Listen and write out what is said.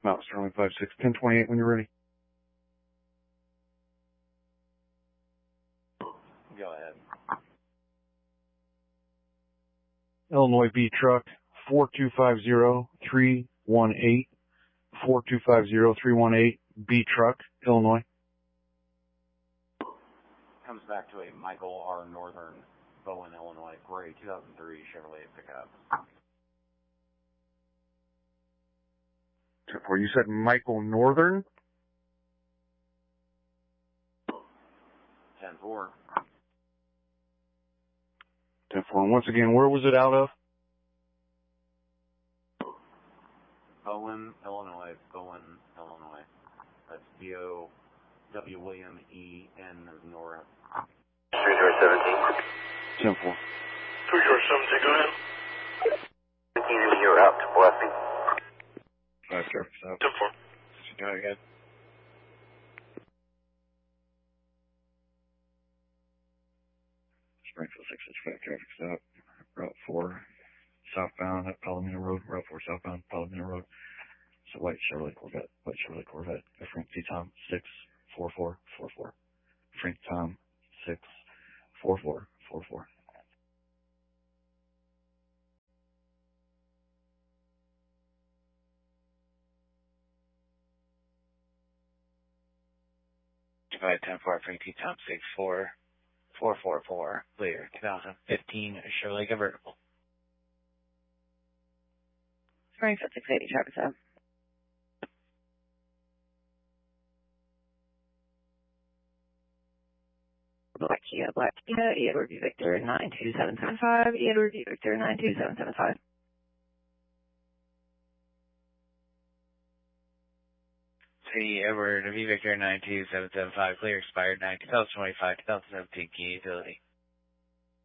Mountain Sterling 56, 1028 when you're ready. Go ahead. Illinois B truck 4250318, 4250318, B truck, Illinois. Comes back to a Michael R. Northern, Bowen, Illinois, gray 2003 Chevrolet pickup. 10-4. You said Michael Northern? 10-4. 10-4. And once again, where was it out of? Bowen, Illinois, Bowen, Illinois. That's B-O-W William E-N as Nora. 3-17. 10-4. 3-17, go ahead. 17, you're out to Blessing. 5 traffic stop. 10-4. Go ahead. Springfield 6 is 5 traffic stop. Route 4 southbound at Palomino Road. Route 4 southbound Palomino Road. It's a white Chevrolet Corvette. Frank T. Tom 64444. Frank Tom 64444. Divide 10-4, Frank T. Tom 64444. Clear. 2015 Chevrolet convertible. Springfield 680 traffic stop. Black Kia, Edward V. Victor 92775, Edward V. Victor 92775. City Edward V. Victor 92775. Clear. Expired 2025 2017 Kia Utility.